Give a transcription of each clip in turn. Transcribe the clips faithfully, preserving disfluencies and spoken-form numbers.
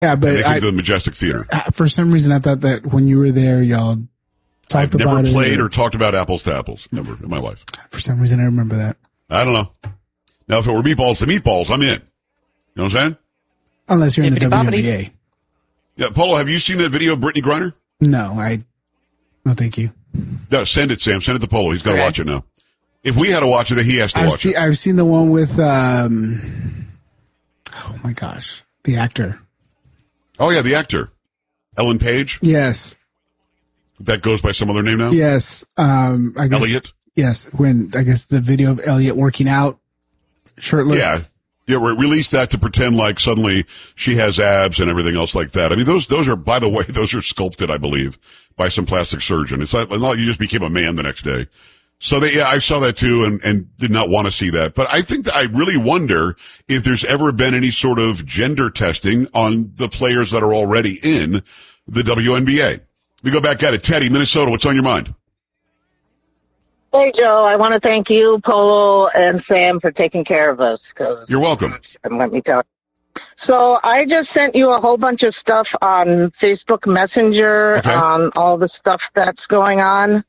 Yeah, but and they came I, to the Majestic Theater. For some reason, I thought that when you were there, y'all talked I've about it. never played or talked about Apples to Apples, never in my life. For some reason, I remember that. I don't know. Now, if it were meatballs to meatballs, I'm in. You know what I'm saying? Unless you're in the Bippity W N boppity. B A. Yeah, Polo, have you seen that video of Brittany Griner? No, I. No, thank you. No, send it, Sam. Send it to Polo. He's got to Okay. watch it now. If we had to watch it, then he has to I've watch seen. it. I've seen the one with. Um, oh my gosh, the actor. Oh, yeah, the actor. Ellen Page. Yes. That goes by some other name now? Yes. Um, I guess. Elliot? Yes. When I guess the video of Elliot working out, shirtless. Yeah. Yeah, we released that to pretend like suddenly she has abs and everything else like that. I mean, those those are, by the way, those are sculpted, I believe, by some plastic surgeon. It's not, not like you just became a man the next day. So they, yeah, I saw that too and, and did not want to see that. But I think that I really wonder if there's ever been any sort of gender testing on the players that are already in the W N B A. We go back at it. Teddy, Minnesota, what's on your mind? Hey, Joe, I want to thank you, Polo, and Sam for taking care of us. Cause, You're welcome. And let me tell you. So I just sent you a whole bunch of stuff on Facebook Messenger Okay. on all the stuff that's going on.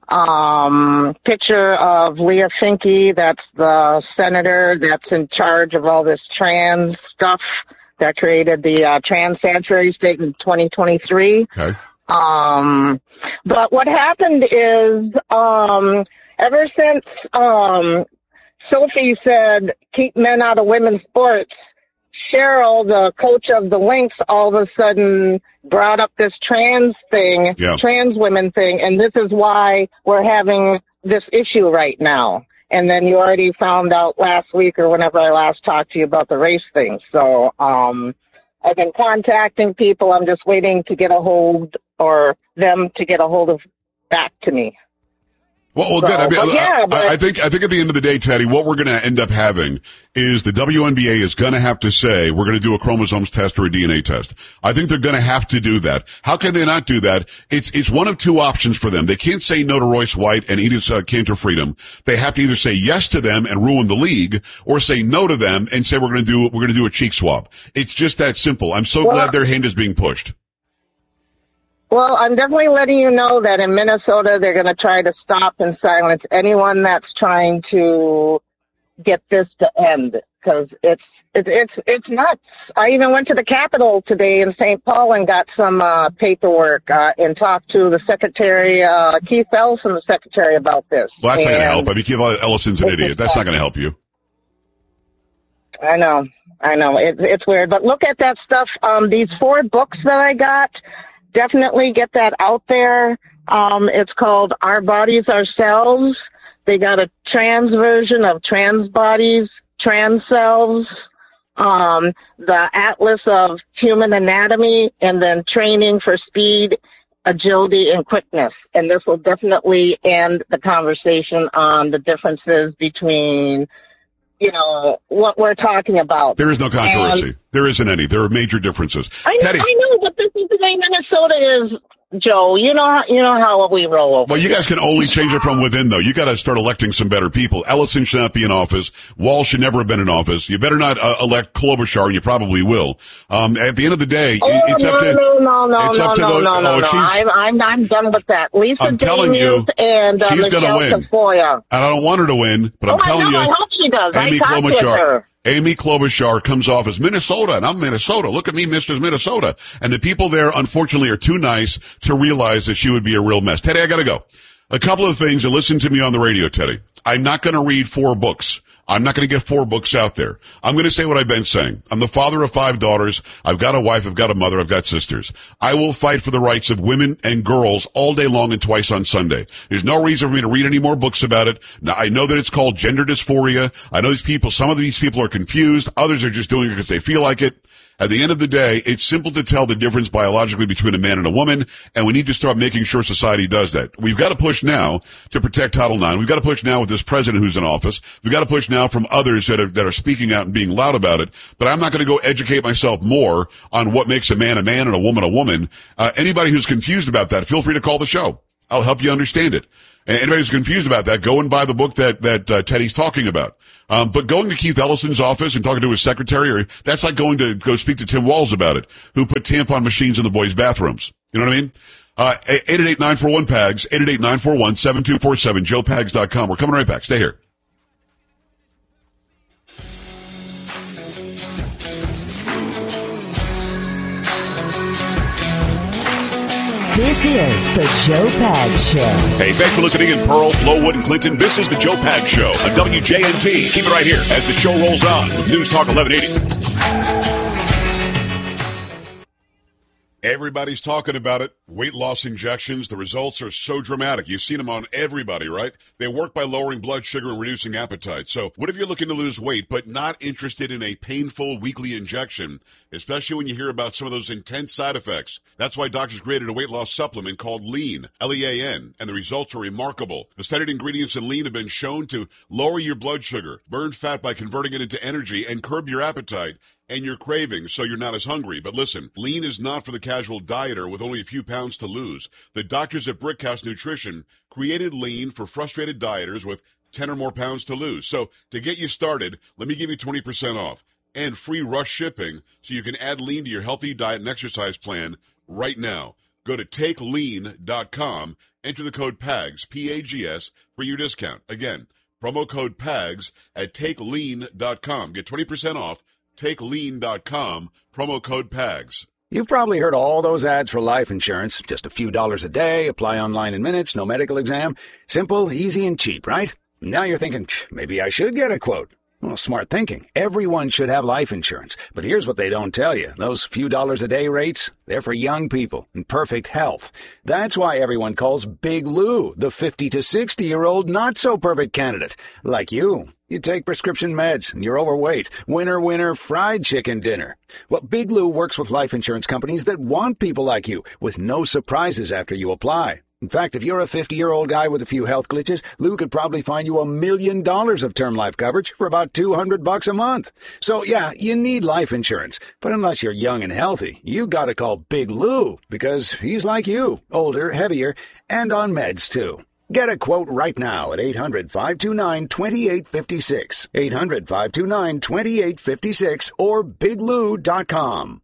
Um, picture of Leah Finke, that's the senator that's in charge of all this trans stuff that created the uh, Trans Sanctuary State in twenty twenty-three. Okay. Um, but what happened is, um, ever since, um, Sophie said, keep men out of women's sports, Cheryl, the coach of the Lynx, all of a sudden brought up this trans thing, Yeah. trans women thing, and this is why we're having this issue right now. And then you already found out last week or whenever I last talked to you about the race thing. So, um, I've been contacting people. I'm just waiting to get a hold or them to get a hold of back to me. Well, well, So, good. I, mean, but yeah, I, but- I think I think at the end of the day, Teddy, what we're going to end up having is the W N B A is going to have to say we're going to do a chromosomes test or a D N A test. I think they're going to have to do that. How can they not do that? It's it's one of two options for them. They can't say no to Royce White and Edith uh, Cantor Freedom. They have to either say yes to them and ruin the league, or say no to them and say we're going to do we're going to do a cheek swab. It's just that simple. I'm so Well- glad their hand is being pushed. Well, I'm definitely letting you know that in Minnesota, they're going to try to stop and silence anyone that's trying to get this to end, because it's it, it's it's nuts. I even went to the Capitol today in Saint Paul and got some uh, paperwork uh, and talked to the Secretary, uh, Keith Ellison, the Secretary, about this. Well, that's not going to And help. I mean, Keith Ellison's an it's idiot. That's not going to help you. I know, I know, it, it's weird. But look at that stuff. Um, these four books that I got. Definitely get that out there. Um, it's called Our Bodies Ourselves. They got a trans version of Trans Bodies, Trans Selves, um, the Atlas of Human Anatomy, and then Training for Speed, Agility, and Quickness. And this will definitely end the conversation on the differences between, you know, what we're talking about. There is no controversy. And there isn't any. There are major differences. I know, Teddy. I know, but this is the way Minnesota is, Joe. You know, how, you know how we roll over. Well, you guys can only change it from within, though. You got to start electing some better people. Ellison should not be in office. Wall should never have been in office. You better not uh, elect Klobuchar, and you probably will. Um, at the end of the day, Oh, it's no, up to no, no, no, it's no, up to no, the, no, no, oh, no. she's, I'm, I'm, I'm done with that. Lisa I'm telling you, Damuth and uh, she's gonna Michelle win. Tafoya. and I don't want her to win, but I'm Oh, I telling know, you, I hope she does. I Amy talked with Klobuchar. her. Amy Klobuchar comes off as Minnesota, and I'm Minnesota. Look at me, Mister Minnesota. And the people there, unfortunately, are too nice to realize that she would be a real mess. Teddy, I gotta go. A couple of things, and listen to me on the radio, Teddy. I'm not gonna read four books. I'm not going to get four books out there. I'm going to say what I've been saying. I'm the father of five daughters. I've got a wife. I've got a mother. I've got sisters. I will fight for the rights of women and girls all day long and twice on Sunday. There's no reason for me to read any more books about it. Now, I know that it's called gender dysphoria. I know these people, some of these people are confused. Others are just doing it because they feel like it. At the end of the day, it's simple to tell the difference biologically between a man and a woman, and we need to start making sure society does that. We've got to push now to protect Title nine. We've got to push now with this president who's in office. We've got to push now from others that are, that are speaking out and being loud about it. But I'm not going to go educate myself more on what makes a man a man and a woman a woman. Uh, anybody who's confused about that, feel free to call the show. I'll help you understand it. And anybody who's confused about that, go and buy the book that, that uh, Teddy's talking about. Um, but going to Keith Ellison's office and talking to his secretary, or that's like going to go speak to Tim Walz about it, who put tampon machines in the boys' bathrooms. You know what I mean? Uh, eight eight eight, nine four one, P A G S, eight eight eight, nine four one, seven two four seven, joe pags dot com. We're coming right back. Stay here. This is the Joe Pags Show. Hey, thanks for listening in Pearl, Flowood, and Clinton. This is the Joe Pags Show on W J N T. Keep it right here as the show rolls on with News Talk eleven eighty. Everybody's talking about it. Weight loss injections. The results are so dramatic. You've seen them on everybody, right? They work by lowering blood sugar and reducing appetite. So what if you're looking to lose weight but not interested in a painful weekly injection, especially when you hear about some of those intense side effects? That's why doctors created a weight loss supplement called Lean, L E A N, and the results are remarkable. The studied ingredients in Lean have been shown to lower your blood sugar, burn fat by converting it into energy, and curb your appetite and your cravings so you're not as hungry. But listen, Lean is not for the casual dieter with only a few pounds to lose. The doctors at Brickhouse Nutrition created Lean for frustrated dieters with ten or more pounds to lose. So to get you started, let me give you twenty percent off and free rush shipping so you can add Lean to your healthy diet and exercise plan right now. Go to take lean dot com, enter the code P A G S, P A G S, for your discount. Again, promo code P A G S at take lean dot com. Get twenty percent off. take lean dot com, promo code P A G S. You've probably heard all those ads for life insurance. Just a few dollars a day, apply online in minutes, no medical exam. Simple, easy, and cheap, right? Now you're thinking, maybe I should get a quote. Well, smart thinking. Everyone should have life insurance. But here's what they don't tell you. Those few dollars a day rates, they're for young people in perfect health. That's why everyone calls Big Lou the fifty to sixty-year-old not-so-perfect candidate. Like you. You take prescription meds, and you're overweight. Winner, winner, fried chicken dinner. Well, Big Lou works with life insurance companies that want people like you, with no surprises after you apply. In fact, if you're a fifty-year-old guy with a few health glitches, Lou could probably find you a million dollars of term life coverage for about two hundred bucks a month. So, yeah, you need life insurance. But unless you're young and healthy, you gotta call Big Lou, because he's like you, older, heavier, and on meds, too. Get a quote right now at eight hundred, five two nine, two eight five six, eight hundred, five two nine, two eight five six, or big lou dot com.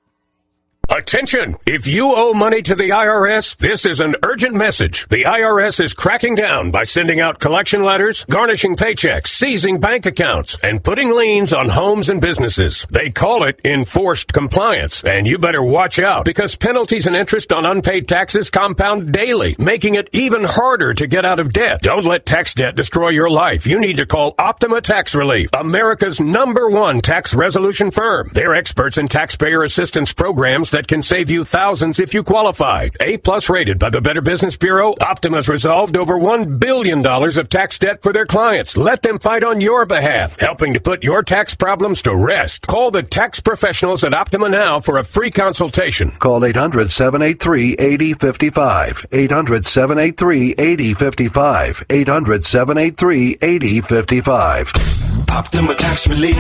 Attention! If you owe money to the I R S, this is an urgent message. The I R S is cracking down by sending out collection letters, garnishing paychecks, seizing bank accounts, and putting liens on homes and businesses. They call it enforced compliance, and you better watch out because penalties and interest on unpaid taxes compound daily, making it even harder to get out of debt. Don't let tax debt destroy your life. You need to call Optima Tax Relief, America's number one tax resolution firm. They're experts in taxpayer assistance programs that that can save you thousands if you qualify. A-plus rated by the Better Business Bureau, Optima's resolved over one billion dollars of tax debt for their clients. Let them fight on your behalf, helping to put your tax problems to rest. Call the tax professionals at Optima now for a free consultation. Call eight hundred, seven eight three, eight zero five five. eight hundred, seven eight three, eight zero five five. eight hundred, seven eight three, eight zero five five. Optima Tax Relief.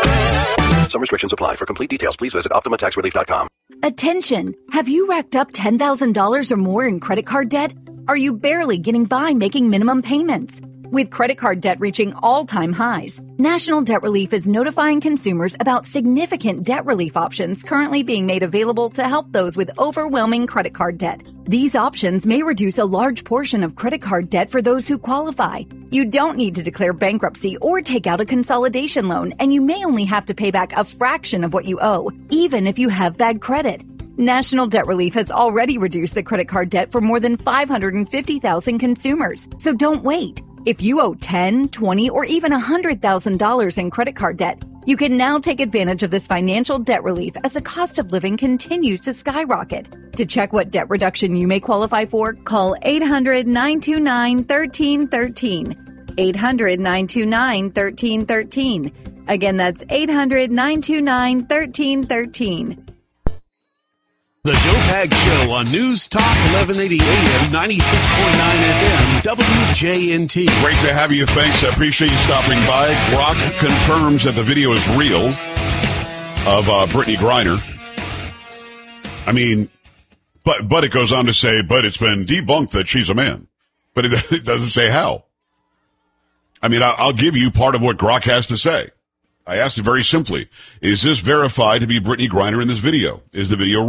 Some restrictions apply. For complete details, please visit optima tax relief dot com. Attention! Have you racked up ten thousand dollars or more in credit card debt? Are you barely getting by making minimum payments? With credit card debt reaching all-time highs, National Debt Relief is notifying consumers about significant debt relief options currently being made available to help those with overwhelming credit card debt. These options may reduce a large portion of credit card debt for those who qualify. You don't need to declare bankruptcy or take out a consolidation loan, and you may only have to pay back a fraction of what you owe, even if you have bad credit. National Debt Relief has already reduced the credit card debt for more than five hundred fifty thousand consumers, so don't wait. If you owe ten thousand dollars, twenty thousand dollars, or even one hundred thousand dollars in credit card debt, you can now take advantage of this financial debt relief as the cost of living continues to skyrocket. To check what debt reduction you may qualify for, call eight hundred, nine two nine, one three one three. eight hundred, nine two nine, one three one three. Again, that's eight hundred, nine two nine, one three one three. The Joe Pags Show on News Talk eleven eighty A M, ninety-six point nine F M, W J N T. Great to have you. Thanks. I appreciate you stopping by. Brock confirms that the video is real of uh, Brittany Griner. I mean, but but it goes on to say, but it's been debunked that she's a man. But it, it doesn't say how. I mean, I, I'll give you part of what Grok has to say. I asked it very simply, is this verified to be Brittany Griner in this video? Is the video